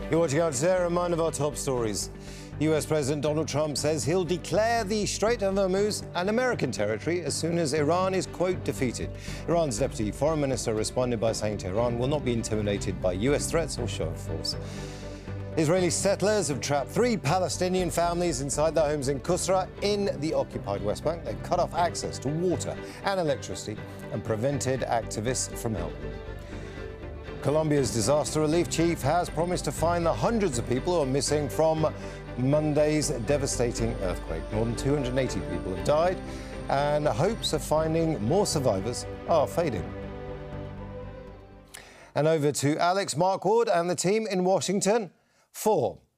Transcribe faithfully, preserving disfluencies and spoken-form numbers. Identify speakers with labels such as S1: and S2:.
S1: You're watching Al Jazeera. A reminder of our top stories. U S President Donald Trump says he'll declare the Strait of Hormuz an American territory as soon as Iran is, quote, defeated. Iran's deputy foreign minister responded by saying Tehran will not be intimidated by U S threats or show of force. Israeli settlers have trapped three Palestinian families inside their homes in Qusra in the occupied West Bank. They've cut off access to water and electricity and prevented activists from helping. Colombia's disaster relief chief has promised to find the hundreds of people who are missing from Monday's devastating earthquake. More than two hundred eighty people have died, and hopes of finding more survivors are fading. And over to Alex Marquardt and the team in Washington for